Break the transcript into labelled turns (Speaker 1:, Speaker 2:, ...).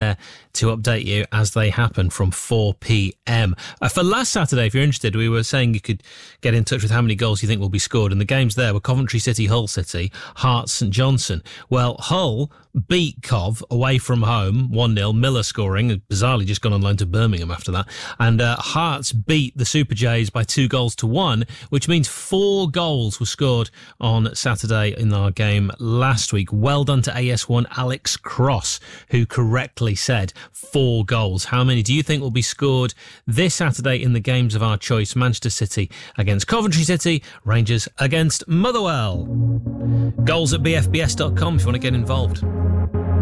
Speaker 1: there to update you as they happen from 4 p.m. For last Saturday, if you're interested, we were saying you could get in touch with how many goals you think will be scored, and the games there were Coventry City, Hull City, Hearts, St Johnstone. Well, Hull beat Cov away from home 1-0, Miller scoring, bizarrely just gone on loan to Birmingham after that, and Hearts beat the Super Jays by 2-1, which means 4 goals were scored on Saturday in our game last week. Well done to AS1 Alex Cross, who correctly said 4 goals. How many do you think will be scored this Saturday in the games of our choice? Manchester City against Coventry City, Rangers against Motherwell. Goals at bfbs.com if you want to get involved.